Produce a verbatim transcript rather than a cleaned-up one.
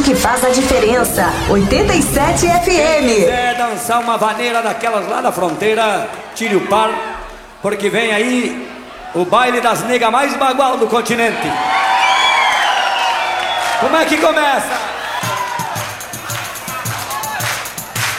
que faz a diferença. oitenta e sete F M. Quem quiser dançar uma vaneira daquelas lá na fronteira, tire o par, porque vem aí o baile das negas mais bagual do continente. Como é que começa?